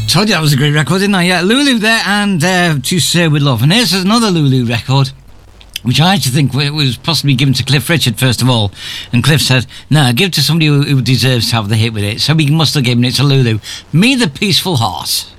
Told you that was a great record, didn't I? Yeah, Lulu there, and To Say With Love. And here's another Lulu record, which I actually think was possibly given to Cliff Richard first of all. And Cliff said, no, give it to somebody who deserves to have the hit with it. So we must have given it to Lulu. Me, the Peaceful Heart.